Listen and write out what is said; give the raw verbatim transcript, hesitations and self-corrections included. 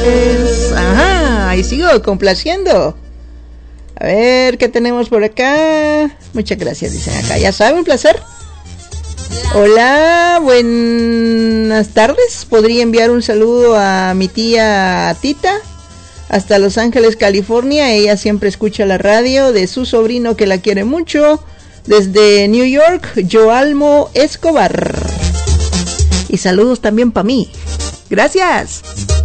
tardes. Ajá, y sigo complaciendo. A ver, ¿qué tenemos por acá? Muchas gracias, dicen acá. Ya saben, un placer. Hola, buenas tardes. ¿Podría enviar un saludo a mi tía Tita? Hasta Los Ángeles, California. Ella siempre escucha la radio de su sobrino que la quiere mucho. Desde New York, Joalmo Escobar. Y saludos también para mí. Gracias.